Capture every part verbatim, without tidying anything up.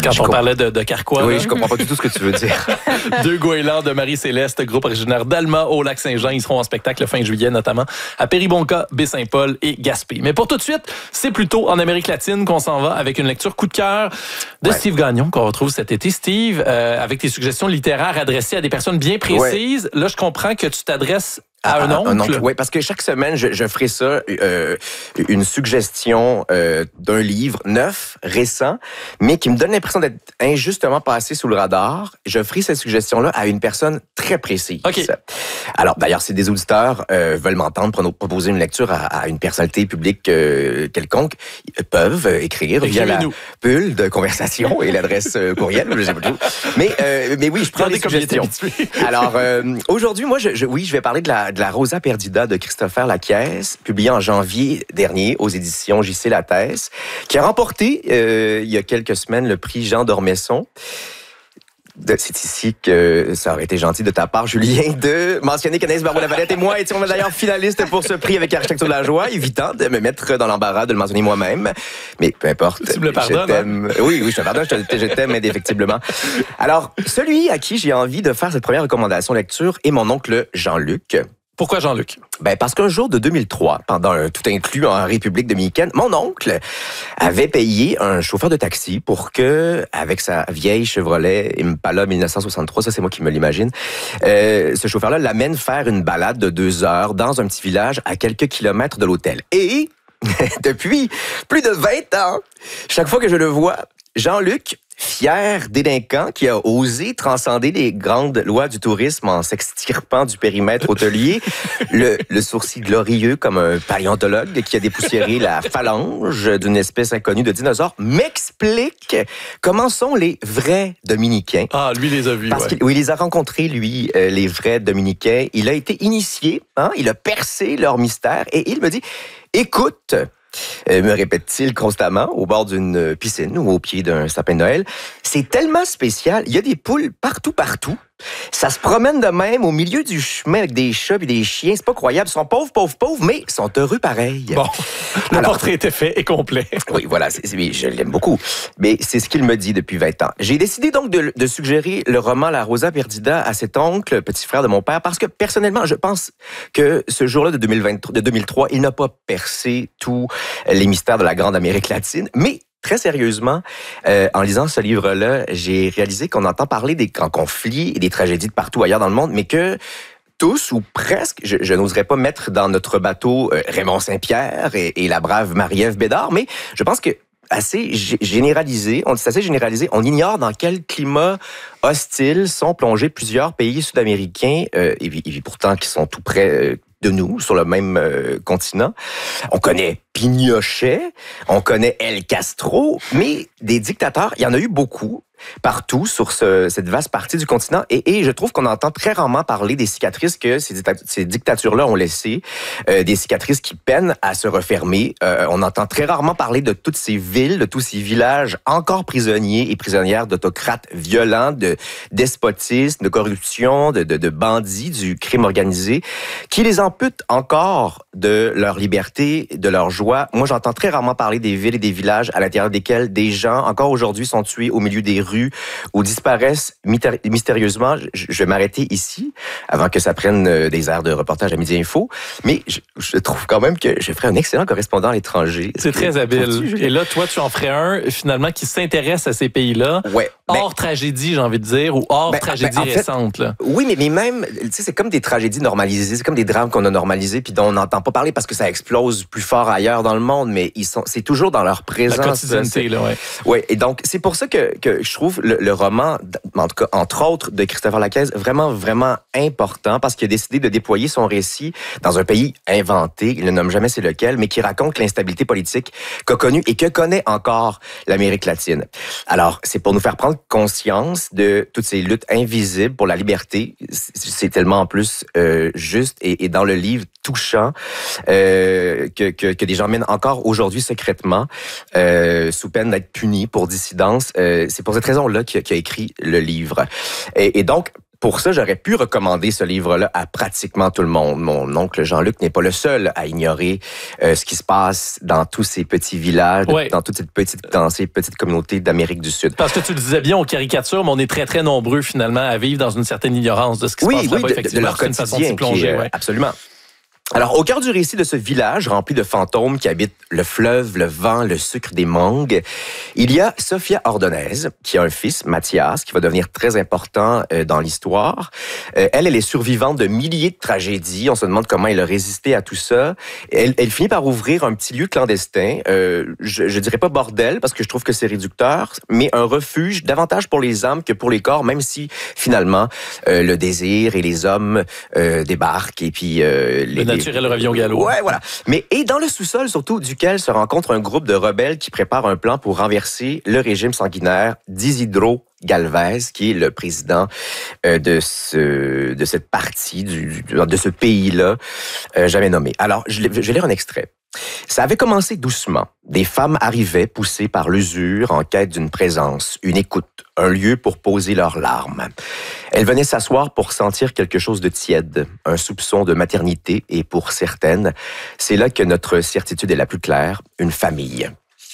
Quand je on comp... parlait de, de Carquois. Oui, là. je comprends pas du tout ce que tu veux dire. Deux goélands de Marie-Céleste, groupe originaire d'Alma au Lac-Saint-Jean. Ils seront en spectacle fin juillet, notamment à Péribonka, Baie-Saint-Paul et Gaspé. Mais pour tout de suite, c'est plutôt en Amérique latine qu'on s'en va avec une lecture coup de cœur de ouais. Steve Gagnon, qu'on retrouve cet été. Steve, euh, avec tes suggestions littéraires adressées à des personnes bien précises. Ouais. Là, je comprends que tu t'adresses à un oncle? Un oncle, oui, parce que chaque semaine, je, je ferai ça, euh, une suggestion euh, d'un livre neuf, récent, mais qui me donne l'impression d'être injustement passé sous le radar. Je ferai cette suggestion-là à une personne très précise. Okay. Alors, d'ailleurs, si des auditeurs euh, veulent m'entendre proposer une lecture à, à une personnalité publique euh, quelconque, ils peuvent écrire via la bulle de conversation et l'adresse euh, courriel. Je sais pas tout. Mais, euh, mais oui, je prends des suggestions. Alors, euh, aujourd'hui, moi, je, je, oui, je vais parler de la de la Rosa Perdida de Christopher Lacaisse, publié en janvier dernier aux éditions J C Lattès, qui a remporté euh, il y a quelques semaines le prix Jean d'Ormesson. C'est ici que ça aurait été gentil de ta part, Julien, de mentionner qu'Anaïs Barbeau-Lavalette et moi étions d'ailleurs finalistes pour ce prix avec Architecture de la joie, évitant de me mettre dans l'embarras de le mentionner moi-même. Mais peu importe. Tu me le pardonnes, je t'aime. Hein? Oui, oui, je te pardonne, je, te, je t'aime indéfectiblement. Alors, celui à qui j'ai envie de faire cette première recommandation lecture est mon oncle Jean-Luc. Pourquoi Jean-Luc? Ben parce qu'un jour de deux mille trois, pendant un tout inclus en République dominicaine, mon oncle avait payé un chauffeur de taxi pour que, avec sa vieille Chevrolet Impala dix-neuf cent soixante-trois, ça c'est moi qui me l'imagine, euh, ce chauffeur-là l'amène faire une balade de deux heures dans un petit village à quelques kilomètres de l'hôtel. Et depuis plus de vingt ans, chaque fois que je le vois, Jean-Luc, fier délinquant qui a osé transcender les grandes lois du tourisme en s'extirpant du périmètre hôtelier, le, le sourcil glorieux comme un paléontologue qui a dépoussiéré la phalange d'une espèce inconnue de dinosaures, m'explique comment sont les vrais Dominicains. Ah, lui les a vus, Parce ouais. qu'il oui, il les a rencontrés, lui, euh, les vrais Dominicains. Il a été initié, hein, il a percé leur mystère et il me dit, écoute... Euh, me répète-t-il constamment, au bord d'une piscine ou au pied d'un sapin de Noël. C'est tellement spécial. Il y a des poules partout, partout. Ça se promène de même au milieu du chemin avec des chats et des chiens. C'est pas croyable. Ils sont pauvres, pauvres, pauvres, mais ils sont heureux pareil. Bon, le Alors, portrait était fait et complet. Oui, voilà, c'est, c'est, je l'aime beaucoup. Mais c'est ce qu'il me dit depuis vingt ans. J'ai décidé donc de, de suggérer le roman La Rosa Perdida à cet oncle, petit frère de mon père, parce que personnellement, je pense que ce jour-là de deux mille vingt-trois, de deux mille trois, il n'a pas percé tous les mystères de la grande Amérique latine, mais très sérieusement, euh, en lisant ce livre-là, j'ai réalisé qu'on entend parler des grands conflits et des tragédies de partout ailleurs dans le monde, mais que tous ou presque, je, je n'oserais pas mettre dans notre bateau euh, Raymond Saint-Pierre et, et la brave Marie-Ève Bédard, mais je pense que assez généralisé, on dit assez généralisé, on ignore dans quel climat hostile sont plongés plusieurs pays sud-américains, euh, et, et pourtant qui sont tout près euh, de nous, sur le même euh, continent. On connaît Pinochet, on connaît El Castro, mais des dictateurs, il y en a eu beaucoup, partout sur ce, cette vaste partie du continent. Et, et je trouve qu'on entend très rarement parler des cicatrices que ces, ces dictatures-là ont laissées, euh, des cicatrices qui peinent à se refermer. Euh, on entend très rarement parler de toutes ces villes, de tous ces villages encore prisonniers et prisonnières d'autocrates violents, de despotisme, de corruption, de, de, de bandits, du crime organisé, qui les amputent encore de leur liberté, de leur joie. Moi, j'entends très rarement parler des villes et des villages à l'intérieur desquels des gens, encore aujourd'hui, sont tués au milieu des rues ou disparaissent mystérieusement. Je vais m'arrêter ici, avant que ça prenne des airs de reportage à Midi Info, mais je, je trouve quand même que je ferais un excellent correspondant à l'étranger. C'est très habile. Et là, toi, tu en ferais un, finalement, qui s'intéresse à ces pays-là, ouais, hors ben, tragédie, j'ai envie de dire, ou hors ben, tragédie ben, en récente. Fait, là. Oui, mais, mais même, tu sais, c'est comme des tragédies normalisées, c'est comme des drames qu'on a normalisés, puis dont on n'entend pas parler parce que ça explose plus fort ailleurs dans le monde, mais ils sont, c'est toujours dans leur présence. La quotidienneté, là, ouais. Ouais, et donc, c'est pour ça que, que je trouve le, le roman, en tout cas, entre autres, de Christopher Lacaisse, vraiment, vraiment important, parce qu'il a décidé de déployer son récit dans un pays inventé, il ne nomme jamais c'est lequel, mais qui raconte l'instabilité politique qu'a connue et que connaît encore l'Amérique latine. Alors, c'est pour nous faire prendre conscience de toutes ces luttes invisibles pour la liberté. C'est tellement en plus euh, juste et, et dans le livre touchant euh, que, que, que des gens mènent encore aujourd'hui secrètement euh, sous peine d'être punis pour dissidence. Euh, c'est pour cette raison-là qu'il a, qu'il a écrit le livre. Et, et donc, pour ça, j'aurais pu recommander ce livre-là à pratiquement tout le monde. Mon oncle Jean-Luc n'est pas le seul à ignorer euh, ce qui se passe dans tous ces petits villages, ouais. dans toute cette petite, dans ces petites communautés d'Amérique du Sud. Parce que tu le disais bien aux caricatures, mais on est très, très nombreux finalement à vivre dans une certaine ignorance de ce qui oui, se passe oui, là-bas, de, effectivement. de leur C'est une façon de s'y quotidien. plonger, Qui est, ouais. Absolument. Alors, au cœur du récit de ce village rempli de fantômes qui habitent le fleuve, le vent, le sucre des mangues, il y a Sophia Ordonez, qui a un fils, Mathias, qui va devenir très important euh, dans l'histoire. Euh, elle, elle est survivante de milliers de tragédies. On se demande comment elle a résisté à tout ça. Elle, elle finit par ouvrir un petit lieu clandestin. Euh, je, je dirais pas bordel, parce que je trouve que c'est réducteur, mais un refuge davantage pour les âmes que pour les corps, même si, finalement, euh, le désir et les hommes euh, débarquent et puis... Euh, les, le naturel revient au galop. Ouais, voilà. Mais et dans le sous-sol, surtout, duquel se rencontre un groupe de rebelles qui prépare un plan pour renverser le régime sanguinaire d'Isidro Galvez, qui est le président euh, de ce de cette partie du, de ce pays-là, euh, jamais nommé. Alors, je, je vais lire un extrait. Ça avait commencé doucement. Des femmes arrivaient poussées par l'usure en quête d'une présence, une écoute, un lieu pour poser leurs larmes. Elles venaient s'asseoir pour sentir quelque chose de tiède, un soupçon de maternité et pour certaines, c'est là que notre certitude est la plus claire, une famille.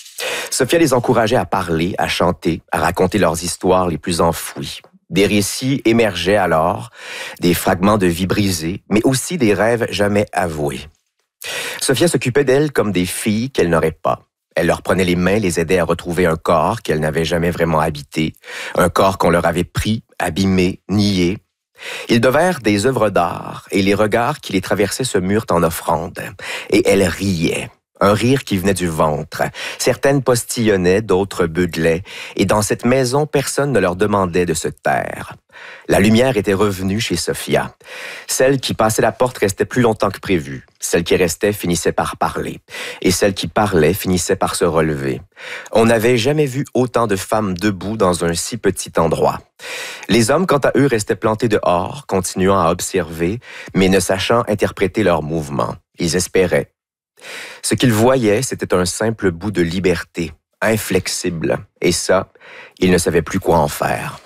Sophia les encourageait à parler, à chanter, à raconter leurs histoires les plus enfouies. Des récits émergeaient alors, des fragments de vie brisés, mais aussi des rêves jamais avoués. Sophia s'occupait d'elles comme des filles qu'elle n'aurait pas. Elle leur prenait les mains, les aidait à retrouver un corps qu'elles n'avaient jamais vraiment habité, un corps qu'on leur avait pris, abîmé, nié. Ils devinrent des œuvres d'art et les regards qui les traversaient se murent en offrande. Et elles riaient. Un rire qui venait du ventre. Certaines postillonnaient, d'autres beuglaient. Et dans cette maison, personne ne leur demandait de se taire. La lumière était revenue chez Sophia. Celle qui passait la porte restait plus longtemps que prévu. Celle qui restait finissait par parler. Et celle qui parlait finissait par se relever. On n'avait jamais vu autant de femmes debout dans un si petit endroit. Les hommes, quant à eux, restaient plantés dehors, continuant à observer, mais ne sachant interpréter leurs mouvements. Ils espéraient. Ce qu'ils voyaient, c'était un simple bout de liberté, inflexible. Et ça, ils ne savaient plus quoi en faire.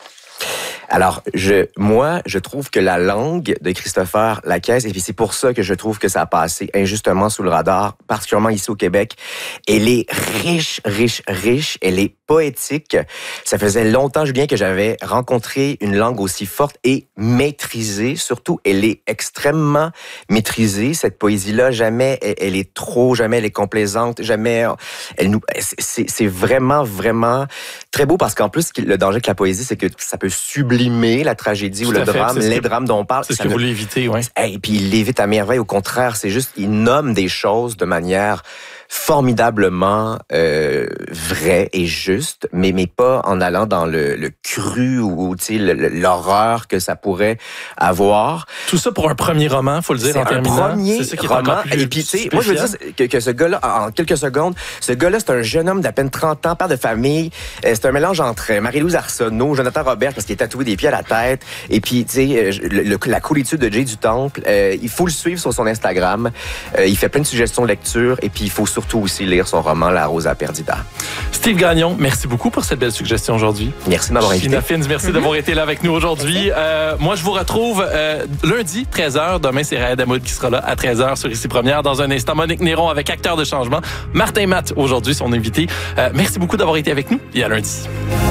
Alors, je, moi, je trouve que la langue de Christopher Lacaisse, et puis c'est pour ça que je trouve que ça a passé injustement sous le radar, particulièrement ici au Québec, elle est riche, riche, riche, elle est poétique. Ça faisait longtemps, Julien, que j'avais rencontré une langue aussi forte et maîtrisée. Surtout, elle est extrêmement maîtrisée, cette poésie-là. Jamais elle est trop, jamais elle est complaisante, jamais elle nous... C'est, c'est vraiment, vraiment très beau parce qu'en plus, le danger de la poésie, c'est que ça peut sublimer la tragédie Tout ou le fait, drame, les que, drames dont on parle. C'est ce que vous voulez éviter, oui. Et puis, il l'évite à merveille. Au contraire, c'est juste, il nomme des choses de manière formidablement euh, vrai et juste, mais mais pas en allant dans le, le cru ou tu sais l'horreur que ça pourrait avoir. Tout ça pour un premier roman, faut le dire c'est en terminant. Un premier c'est ça qui est roman. Plus et puis tu sais, moi je veux dire que, que ce gars-là, en quelques secondes, ce gars-là c'est un jeune homme d'à peine trente ans, père de famille. Euh, c'est un mélange entre Marie-Louise Arsenault, Jonathan Robert parce qu'il est tatoué des pieds à la tête, et puis tu sais le, le, la coolitude de Jay du Temple. Euh, il faut le suivre sur son Instagram. Euh, il fait plein de suggestions de lecture, et puis il faut surtout aussi lire son roman La Rosa Perdida. Steve Gagnon, merci beaucoup pour cette belle suggestion aujourd'hui. Merci de m'avoir invité. Gina Fins, merci mm-hmm. d'avoir été là avec nous aujourd'hui. Euh, moi, je vous retrouve euh, lundi, treize heures. Demain, c'est Raed Hamoud qui sera là à treize heures sur Ici Première. Dans un instant, Monique Néron avec Acteur de changement. Martin Matt, aujourd'hui, son invité. Euh, merci beaucoup d'avoir été avec nous et à lundi.